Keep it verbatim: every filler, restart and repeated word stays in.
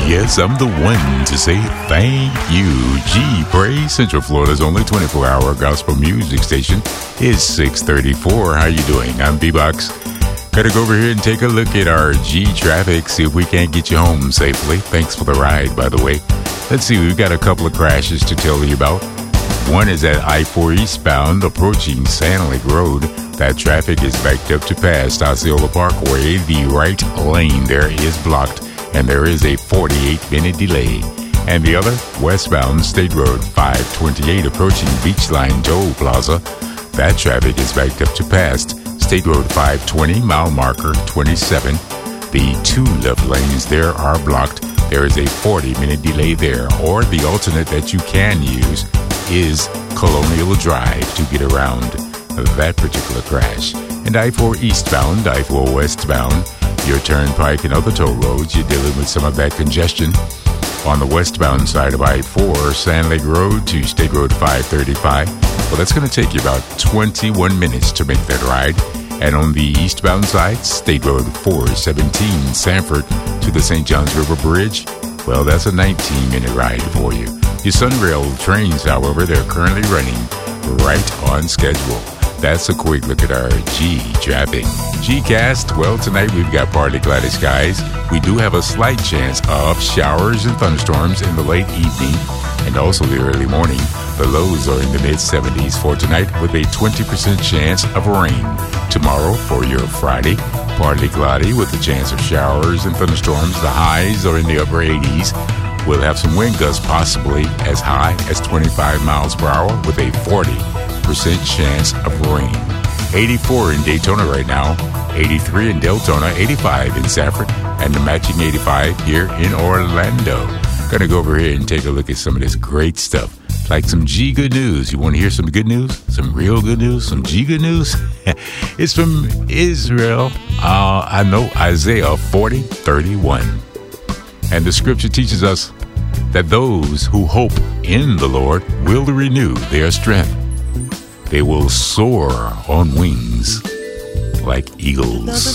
Yes, I'm the one to say thank you. G Praise, Central Florida's only twenty-four hour gospel music station, is six thirty-four. How you doing? I'm B-Box. Gotta go over here and take a look at our G traffic, see if we can't get you home safely. Thanks for the ride, by the way. Let's see, we've got a couple of crashes to tell you about. One is at I four eastbound approaching Sand Lake Road. That traffic is backed up to past Osceola Parkway. The right lane there is blocked, and there is a forty-eight minute delay. And the other, westbound State Road five twenty-eight approaching Beachline Toll Plaza. That traffic is backed up to past State Road five twenty, mile marker twenty-seven. The two left lanes there are blocked. There is a forty minute delay there. Or the alternate that you can use is Colonial Drive to get around that particular crash. And I four eastbound, I four westbound, your turnpike and other toll roads, you're dealing with some of that congestion. On the westbound side of I four, Sand Lake Road to State Road five thirty-five, well, that's going to take you about twenty-one minutes to make that ride. And on the eastbound side, State Road four seventeen, Sanford to the Saint Johns River Bridge, well, that's a nineteen minute ride for you. Your Sunrail trains, however, they're currently running right on schedule. That's a quick look at our G traffic. G-Cast, well, tonight we've got partly cloudy skies. We do have a slight chance of showers and thunderstorms in the late evening and also the early morning. The lows are in the mid seventies for tonight with a twenty percent chance of rain. Tomorrow, for your Friday, partly cloudy with a chance of showers and thunderstorms. The highs are in the upper eighties. We'll have some wind gusts possibly as high as twenty-five miles per hour with a forty percent chance of rain. eighty-four in Daytona right now, eighty-three in Deltona, eighty-five in Sanford, and the matching eighty-five here in Orlando. Gonna go over here and take a look at some of this great stuff, like some G good news. You want to hear some good news? Some real good news? Some G good news? It's from Israel. Uh, I know Isaiah forty thirty-one. And the scripture teaches us that those who hope in the Lord will renew their strength. They will soar on wings like eagles.